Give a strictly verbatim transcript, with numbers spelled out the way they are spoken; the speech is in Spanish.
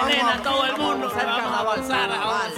Nena, todo el mundo, vamos a vamos a avanzar, carnaval.